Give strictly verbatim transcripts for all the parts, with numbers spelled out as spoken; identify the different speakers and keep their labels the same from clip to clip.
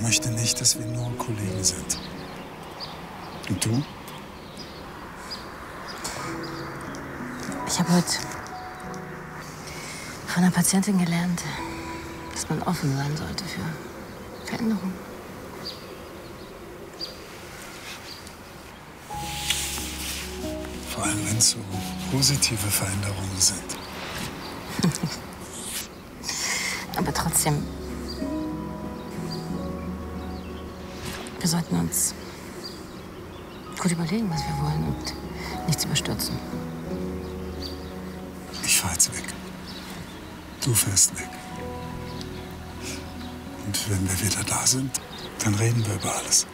Speaker 1: möchte nicht, dass wir nur Kollegen sind. Und du?
Speaker 2: Ich habe heute von einer Patientin gelernt, dass man offen sein sollte für Veränderung.
Speaker 1: Vor allem, wenn es so positive Veränderungen sind.
Speaker 2: Aber trotzdem, wir sollten uns gut überlegen, was wir wollen und nichts überstürzen.
Speaker 1: Ich fahr jetzt weg. Du fährst weg. Und wenn wir wieder da sind, dann reden wir über alles.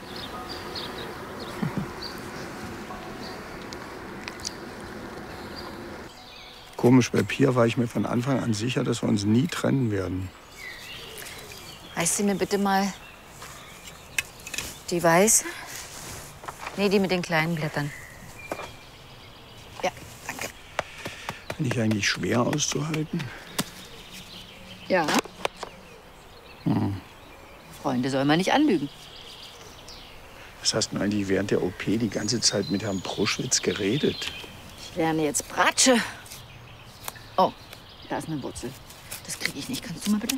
Speaker 3: Komisch, bei Pia war ich mir von Anfang an sicher, dass wir uns nie trennen werden.
Speaker 4: Reißt Sie mir bitte mal die weiße? Nee, die mit den kleinen Blättern. Ja, danke.
Speaker 3: Bin ich eigentlich schwer auszuhalten?
Speaker 4: Ja.
Speaker 3: Hm.
Speaker 4: Freunde soll man nicht anlügen.
Speaker 3: Was hast du eigentlich während der O P die ganze Zeit mit Herrn Pruschwitz geredet?
Speaker 4: Ich lerne jetzt Bratsche. Oh, da ist eine Wurzel. Das kriege ich nicht. Kannst du mal bitte?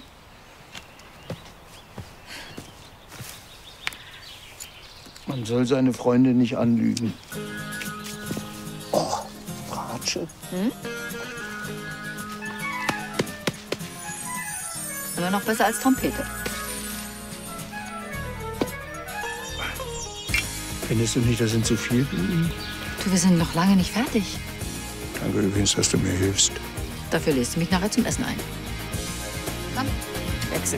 Speaker 3: Man soll seine Freunde nicht anlügen. Oh, Bratsche.
Speaker 4: Hm? Immer noch besser als Trompete.
Speaker 3: Findest du nicht, das sind zu viel Blumen?
Speaker 4: Du, wir sind noch lange nicht fertig.
Speaker 3: Danke übrigens, dass du mir hilfst.
Speaker 4: Dafür lädst du mich nachher zum Essen ein. Komm, wechseln.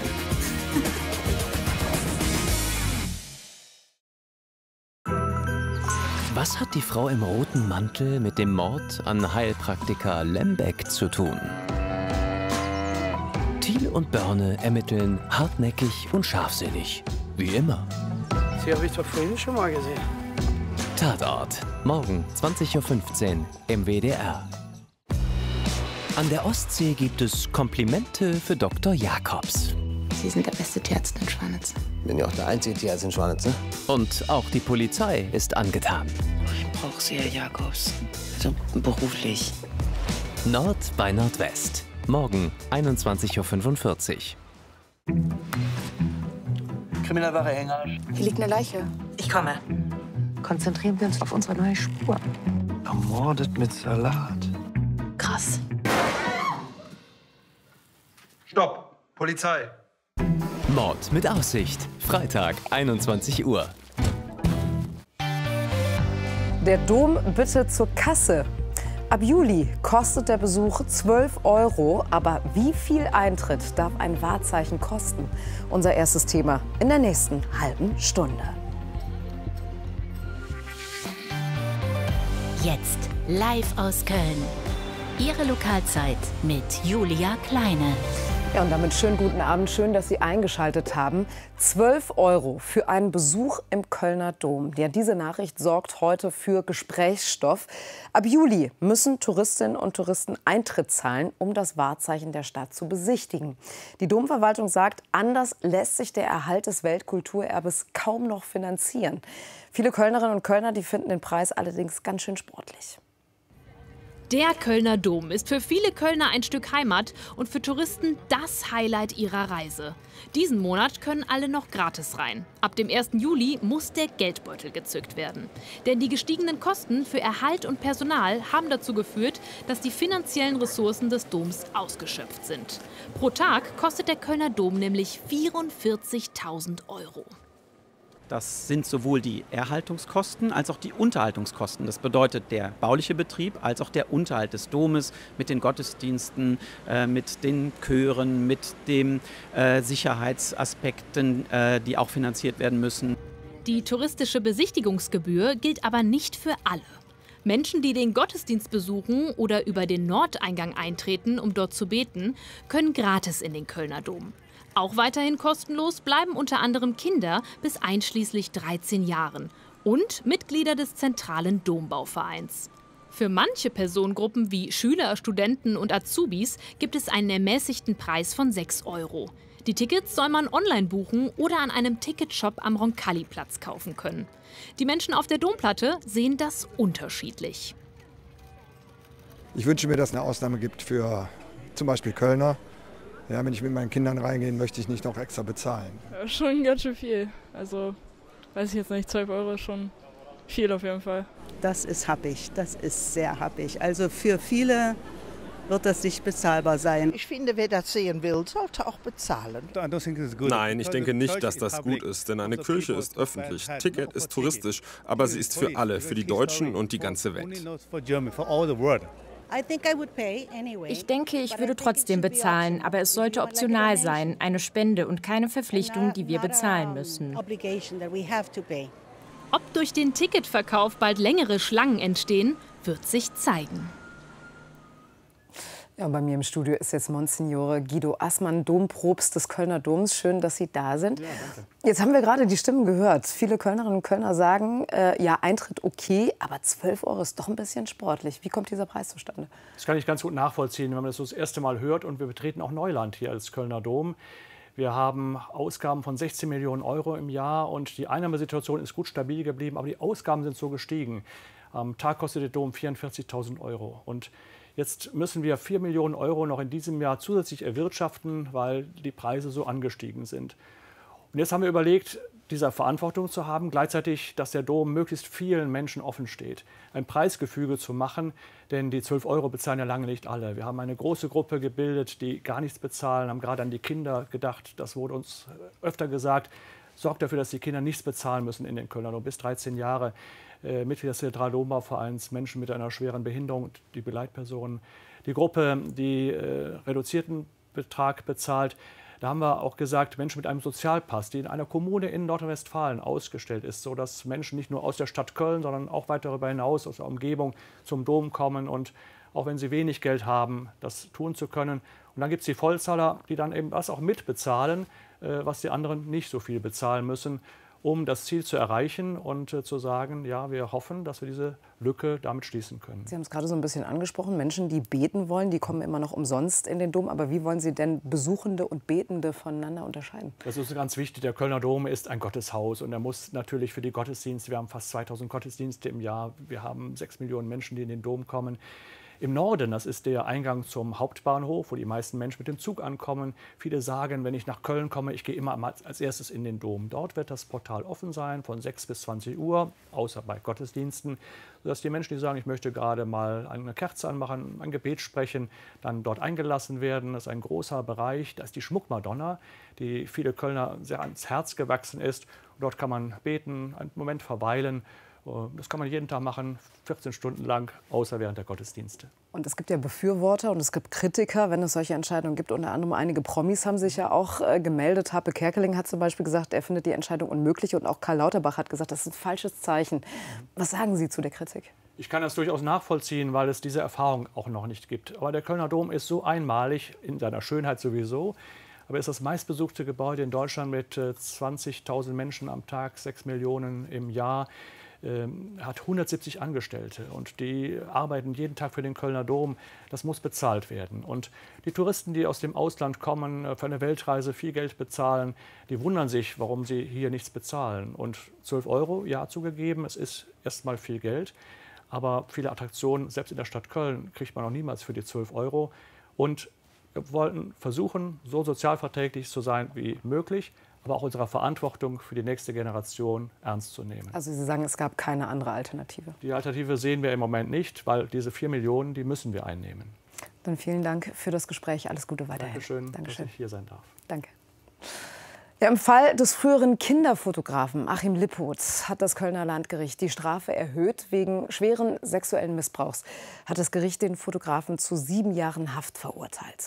Speaker 5: Was hat die Frau im roten Mantel mit dem Mord an Heilpraktiker Lembeck zu tun? Thiel und Börne ermitteln hartnäckig und scharfsinnig. Wie immer.
Speaker 6: Sie habe ich doch vorhin schon mal gesehen.
Speaker 5: Tatort. Morgen zwanzig Uhr fünfzehn im W D R. An der Ostsee gibt es Komplimente für Doktor Jakobs.
Speaker 2: Sie sind der beste Tierarzt in Schwanitz.
Speaker 7: Bin ja auch der einzige Tierarzt in Schwanitz, ne?
Speaker 5: Und auch die Polizei ist angetan.
Speaker 2: Ich brauche Sie, Herr Jakobs. Also beruflich.
Speaker 5: Nord bei Nordwest. Morgen einundzwanzig Uhr fünfundvierzig.
Speaker 6: Kriminalwache Hengarsch.
Speaker 2: Hier liegt eine Leiche. Ich komme. Konzentrieren wir uns auf unsere neue Spur.
Speaker 3: Ermordet mit Salat.
Speaker 2: Krass.
Speaker 6: Stopp! Polizei!
Speaker 5: Mord mit Aussicht. Freitag, einundzwanzig Uhr.
Speaker 8: Der Dom bitte zur Kasse. Ab Juli kostet der Besuch zwölf Euro. Aber wie viel Eintritt darf ein Wahrzeichen kosten? Unser erstes Thema in der nächsten halben Stunde.
Speaker 9: Jetzt live aus Köln. Ihre Lokalzeit mit Julia Kleine.
Speaker 8: Ja, und damit schönen guten Abend. Schön, dass Sie eingeschaltet haben. zwölf Euro für einen Besuch im Kölner Dom. Ja, diese Nachricht sorgt heute für Gesprächsstoff. Ab Juli müssen Touristinnen und Touristen Eintritt zahlen, um das Wahrzeichen der Stadt zu besichtigen. Die Domverwaltung sagt, anders lässt sich der Erhalt des Weltkulturerbes kaum noch finanzieren. Viele Kölnerinnen und Kölner, die finden den Preis allerdings ganz schön sportlich.
Speaker 10: Der Kölner Dom ist für viele Kölner ein Stück Heimat und für Touristen das Highlight ihrer Reise. Diesen Monat können alle noch gratis rein. Ab dem ersten Juli muss der Geldbeutel gezückt werden. Denn die gestiegenen Kosten für Erhalt und Personal haben dazu geführt, dass die finanziellen Ressourcen des Doms ausgeschöpft sind. Pro Tag kostet der Kölner Dom nämlich vierundvierzigtausend Euro.
Speaker 11: Das sind sowohl die Erhaltungskosten als auch die Unterhaltungskosten. Das bedeutet der bauliche Betrieb als auch der Unterhalt des Domes mit den Gottesdiensten, äh, mit den Chören, mit den äh, Sicherheitsaspekten, äh, die auch finanziert werden müssen.
Speaker 10: Die touristische Besichtigungsgebühr gilt aber nicht für alle. Menschen, die den Gottesdienst besuchen oder über den Nordeingang eintreten, um dort zu beten, können gratis in den Kölner Dom. Auch weiterhin kostenlos bleiben unter anderem Kinder bis einschließlich dreizehn Jahren und Mitglieder des zentralen Dombauvereins. Für manche Personengruppen wie Schüler, Studenten und Azubis gibt es einen ermäßigten Preis von sechs Euro. Die Tickets soll man online buchen oder an einem Ticketshop am Roncalli-Platz kaufen können. Die Menschen auf der Domplatte sehen das unterschiedlich.
Speaker 12: Ich wünsche mir, dass es eine Ausnahme gibt für zum Beispiel Kölner. Ja, wenn ich mit meinen Kindern reingehe, möchte ich nicht noch extra bezahlen.
Speaker 13: Ja, schon ganz schön viel. Also, weiß ich jetzt nicht, zwölf Euro ist schon viel auf jeden Fall.
Speaker 14: Das ist happig, das ist sehr happig. Also für viele wird das nicht bezahlbar sein.
Speaker 15: Ich finde, wer das sehen will, sollte auch bezahlen.
Speaker 16: Nein, ich denke nicht, dass das gut ist, denn eine Kirche ist öffentlich, Ticket ist touristisch, aber sie ist für alle, für die Deutschen und die ganze Welt.
Speaker 17: Ich denke, ich würde trotzdem bezahlen, aber es sollte optional sein, eine Spende und keine Verpflichtung, die wir bezahlen müssen.
Speaker 10: Ob durch den Ticketverkauf bald längere Schlangen entstehen, wird sich zeigen.
Speaker 8: Ja, bei mir im Studio ist jetzt Monsignore Guido Assmann, Dompropst des Kölner Doms. Schön, dass Sie da sind. Ja, danke. Jetzt haben wir gerade die Stimmen gehört. Viele Kölnerinnen und Kölner sagen, äh, ja, Eintritt okay, aber zwölf Euro ist doch ein bisschen sportlich. Wie kommt dieser Preis zustande?
Speaker 18: Das kann ich ganz gut nachvollziehen, wenn man das so das erste Mal hört. Und wir betreten auch Neuland hier als Kölner Dom. Wir haben Ausgaben von sechzehn Millionen Euro im Jahr und die Einnahmesituation ist gut stabil geblieben, aber die Ausgaben sind so gestiegen. Am Tag kostet der Dom vierundvierzigtausend Euro. Und jetzt müssen wir vier Millionen Euro noch in diesem Jahr zusätzlich erwirtschaften, weil die Preise so angestiegen sind. Und jetzt haben wir überlegt, dieser Verantwortung zu haben, gleichzeitig, dass der Dom möglichst vielen Menschen offen steht, ein Preisgefüge zu machen, denn die zwölf Euro bezahlen ja lange nicht alle. Wir haben eine große Gruppe gebildet, die gar nichts bezahlen, haben gerade an die Kinder gedacht. Das wurde uns öfter gesagt. Sorgt dafür, dass die Kinder nichts bezahlen müssen in den Kölner Dom, bis dreizehn Jahre. Äh, Mitglied des Zentraldombauvereins, Menschen mit einer schweren Behinderung, die Begleitpersonen. Die Gruppe, die äh, reduzierten Betrag bezahlt. Da haben wir auch gesagt, Menschen mit einem Sozialpass, die in einer Kommune in Nordrhein-Westfalen ausgestellt ist, sodass Menschen nicht nur aus der Stadt Köln, sondern auch weit darüber hinaus aus der Umgebung zum Dom kommen und auch wenn sie wenig Geld haben, das tun zu können. Und dann gibt es die Vollzahler, die dann eben das auch mitbezahlen, äh, was die anderen nicht so viel bezahlen müssen, um das Ziel zu erreichen und äh, zu sagen, ja, wir hoffen, dass wir diese Lücke damit schließen können.
Speaker 8: Sie haben es gerade so ein bisschen angesprochen, Menschen, die beten wollen, die kommen immer noch umsonst in den Dom. Aber wie wollen Sie denn Besuchende und Betende voneinander unterscheiden?
Speaker 18: Das ist ganz wichtig. Der Kölner Dom ist ein Gotteshaus und er muss natürlich für die Gottesdienste, wir haben fast zweitausend Gottesdienste im Jahr, wir haben sechs Millionen Menschen, die in den Dom kommen. Im Norden, das ist der Eingang zum Hauptbahnhof, wo die meisten Menschen mit dem Zug ankommen. Viele sagen, wenn ich nach Köln komme, ich gehe immer als erstes in den Dom. Dort wird das Portal offen sein von sechs bis zwanzig Uhr, außer bei Gottesdiensten, sodass die Menschen, die sagen, ich möchte gerade mal eine Kerze anmachen, ein Gebet sprechen, dann dort eingelassen werden. Das ist ein großer Bereich, da ist die Schmuckmadonna, die viele Kölner sehr ans Herz gewachsen ist. Und dort kann man beten, einen Moment verweilen. Das kann man jeden Tag machen, vierzehn Stunden lang, außer während der Gottesdienste.
Speaker 8: Und es gibt ja Befürworter und es gibt Kritiker, wenn es solche Entscheidungen gibt. Unter anderem einige Promis haben sich ja auch äh, gemeldet. Happe Kerkeling hat zum Beispiel gesagt, er findet die Entscheidung unmöglich. Und auch Karl Lauterbach hat gesagt, das ist ein falsches Zeichen. Was sagen Sie zu der Kritik?
Speaker 18: Ich kann das durchaus nachvollziehen, weil es diese Erfahrung auch noch nicht gibt. Aber der Kölner Dom ist so einmalig, in seiner Schönheit sowieso. Aber es ist das meistbesuchte Gebäude in Deutschland mit äh, zwanzigtausend Menschen am Tag, sechs Millionen im Jahr. Hat hundertsiebzig Angestellte und die arbeiten jeden Tag für den Kölner Dom. Das muss bezahlt werden. Und die Touristen, die aus dem Ausland kommen, für eine Weltreise viel Geld bezahlen, die wundern sich, warum sie hier nichts bezahlen. Und zwölf Euro, ja, zugegeben, es ist erstmal viel Geld. Aber viele Attraktionen, selbst in der Stadt Köln, kriegt man noch niemals für die zwölf Euro. Und wir wollten versuchen, so sozialverträglich zu sein wie möglich, aber auch unserer Verantwortung für die nächste Generation ernst zu nehmen.
Speaker 8: Also Sie sagen, es gab keine andere Alternative?
Speaker 18: Die Alternative sehen wir im Moment nicht, weil diese vier Millionen, die müssen wir einnehmen.
Speaker 8: Dann vielen Dank für das Gespräch. Alles Gute weiterhin.
Speaker 18: Dankeschön,
Speaker 8: Dankeschön,
Speaker 18: dass ich hier sein darf.
Speaker 8: Danke. Ja, im Fall des früheren Kinderfotografen Achim Lippoth hat das Kölner Landgericht die Strafe erhöht. Wegen schweren sexuellen Missbrauchs hat das Gericht den Fotografen zu sieben Jahren Haft verurteilt.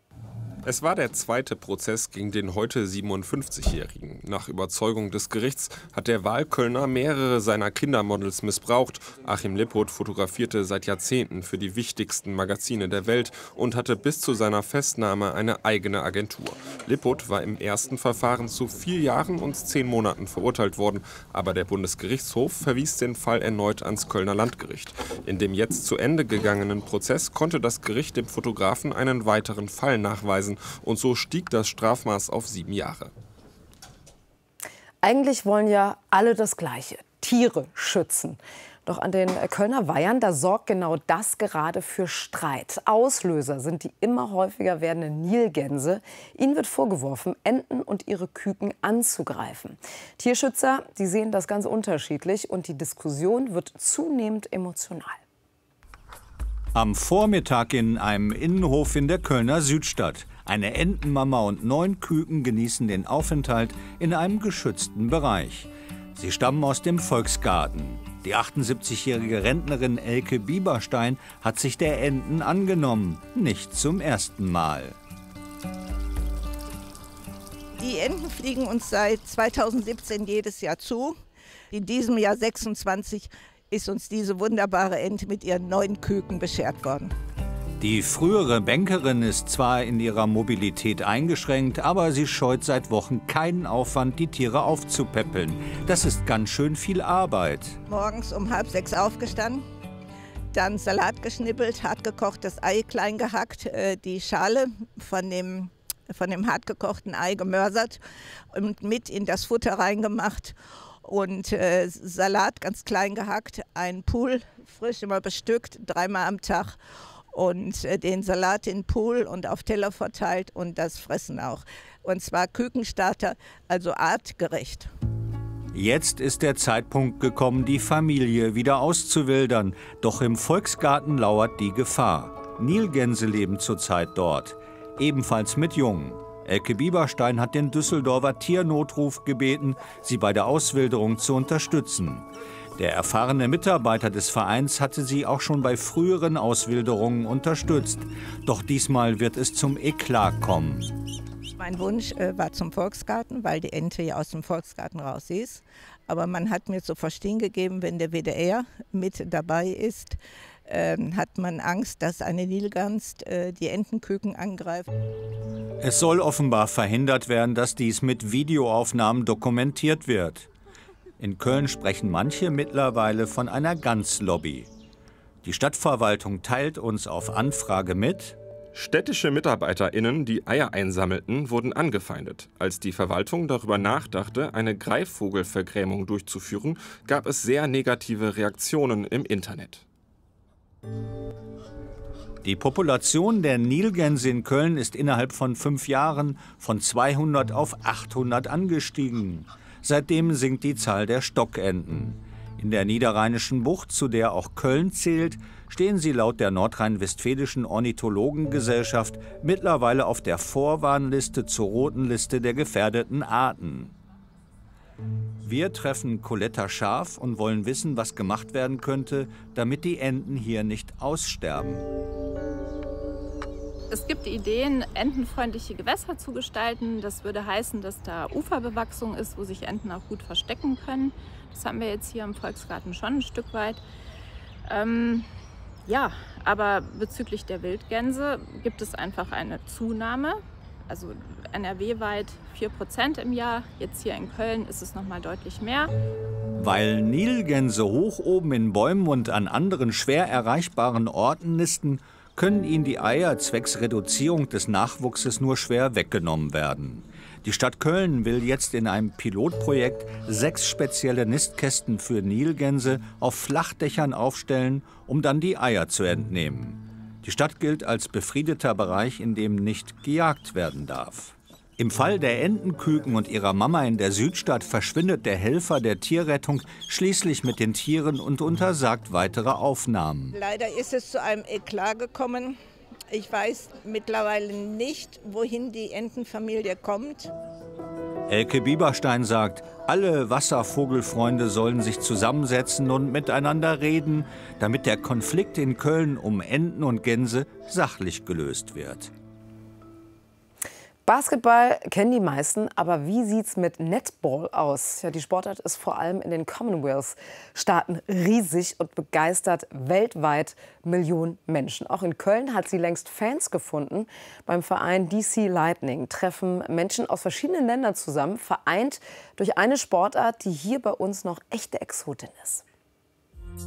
Speaker 16: Es war der zweite Prozess gegen den heute siebenundfünfzigjährigen. Nach Überzeugung des Gerichts hat der Wahlkölner mehrere seiner Kindermodels missbraucht. Achim Lippoth fotografierte seit Jahrzehnten für die wichtigsten Magazine der Welt und hatte bis zu seiner Festnahme eine eigene Agentur. Lippoth war im ersten Verfahren zu vier Jahren und zehn Monaten verurteilt worden. Aber der Bundesgerichtshof verwies den Fall erneut ans Kölner Landgericht. In dem jetzt zu Ende gegangenen Prozess konnte das Gericht dem Fotografen einen weiteren Fall nachweisen. und so stieg das Strafmaß auf sieben Jahre.
Speaker 8: Eigentlich wollen ja alle das Gleiche, Tiere schützen. Doch an den Kölner Weihern, da sorgt genau das gerade für Streit. Auslöser sind die immer häufiger werdenden Nilgänse. Ihnen wird vorgeworfen, Enten und ihre Küken anzugreifen. Tierschützer, die sehen das ganz unterschiedlich und die Diskussion wird zunehmend emotional.
Speaker 19: Am Vormittag in einem Innenhof in der Kölner Südstadt. Eine Entenmama und neun Küken genießen den Aufenthalt in einem geschützten Bereich. Sie stammen aus dem Volksgarten. Die achtundsiebzigjährige Rentnerin Elke Bieberstein hat sich der Enten angenommen. Nicht zum ersten Mal.
Speaker 15: Die Enten fliegen uns seit zweitausendsiebzehn jedes Jahr zu. In diesem Jahr sechsundzwanzig ist uns diese wunderbare Ente mit ihren neun Küken beschert worden.
Speaker 19: Die frühere Bankerin ist zwar in ihrer Mobilität eingeschränkt, aber sie scheut seit Wochen keinen Aufwand, die Tiere aufzupäppeln. Das ist ganz schön viel Arbeit.
Speaker 15: Morgens um halb sechs aufgestanden, dann Salat geschnippelt, hartgekochtes Ei klein gehackt, äh, die Schale von dem, von dem hartgekochten Ei gemörsert und mit in das Futter reingemacht. Und äh, Salat ganz klein gehackt, ein Pool frisch immer bestückt, dreimal am Tag. Und äh, den Salat in den Pool und auf Teller verteilt und das Fressen auch. Und zwar Kükenstarter, also artgerecht.
Speaker 19: Jetzt ist der Zeitpunkt gekommen, die Familie wieder auszuwildern. Doch im Volksgarten lauert die Gefahr. Nilgänse leben zurzeit dort, ebenfalls mit Jungen. Elke Bieberstein hat den Düsseldorfer Tiernotruf gebeten, sie bei der Auswilderung zu unterstützen. Der erfahrene Mitarbeiter des Vereins hatte sie auch schon bei früheren Auswilderungen unterstützt. Doch diesmal wird es zum Eklat kommen.
Speaker 15: Mein Wunsch äh, war zum Volksgarten, weil die Ente ja aus dem Volksgarten raus ist. Aber man hat mir zu verstehen gegeben, wenn der W D R mit dabei ist, äh, hat man Angst, dass eine Nilgans äh, die Entenküken angreift.
Speaker 19: Es soll offenbar verhindert werden, dass dies mit Videoaufnahmen dokumentiert wird. In Köln sprechen manche mittlerweile von einer Ganzlobby. Die Stadtverwaltung teilt uns auf Anfrage mit:
Speaker 16: Städtische MitarbeiterInnen, die Eier einsammelten, wurden angefeindet. Als die Verwaltung darüber nachdachte, eine Greifvogelvergrämung durchzuführen, gab es sehr negative Reaktionen im Internet.
Speaker 19: Die Population der Nilgänse in Köln ist innerhalb von fünf Jahren von zweihundert auf achthundert angestiegen. Seitdem sinkt die Zahl der Stockenten. In der Niederrheinischen Bucht, zu der auch Köln zählt, stehen sie laut der Nordrhein-Westfälischen Ornithologengesellschaft mittlerweile auf der Vorwarnliste zur roten Liste der gefährdeten Arten. Wir treffen Coletta Scharf und wollen wissen, was gemacht werden könnte, damit die Enten hier nicht aussterben.
Speaker 17: Es gibt Ideen, entenfreundliche Gewässer zu gestalten. Das würde heißen, dass da Uferbewachsung ist, wo sich Enten auch gut verstecken können. Das haben wir jetzt hier im Volksgarten schon ein Stück weit. Ähm, ja, aber bezüglich der Wildgänse gibt es einfach eine Zunahme. Also N R W-weit vier Prozent im Jahr. Jetzt hier in Köln ist es noch mal deutlich mehr.
Speaker 19: Weil Nilgänse hoch oben in Bäumen und an anderen schwer erreichbaren Orten nisten, können ihnen die Eier zwecks Reduzierung des Nachwuchses nur schwer weggenommen werden. Die Stadt Köln will jetzt in einem Pilotprojekt sechs spezielle Nistkästen für Nilgänse auf Flachdächern aufstellen, um dann die Eier zu entnehmen. Die Stadt gilt als befriedeter Bereich, in dem nicht gejagt werden darf. Im Fall der Entenküken und ihrer Mama in der Südstadt verschwindet der Helfer der Tierrettung schließlich mit den Tieren und untersagt weitere Aufnahmen.
Speaker 15: Leider ist es zu einem Eklat gekommen. Ich weiß mittlerweile nicht, wohin die Entenfamilie kommt.
Speaker 19: Elke Bieberstein sagt, alle Wasservogelfreunde sollen sich zusammensetzen und miteinander reden, damit der Konflikt in Köln um Enten und Gänse sachlich gelöst wird.
Speaker 8: Basketball kennen die meisten, aber wie sieht's mit Netball aus? Ja, die Sportart ist vor allem in den Commonwealth-Staaten riesig und begeistert weltweit Millionen Menschen. Auch in Köln hat sie längst Fans gefunden. Beim Verein D C Lightning treffen Menschen aus verschiedenen Ländern zusammen, vereint durch eine Sportart, die hier bei uns noch echte Exotin ist.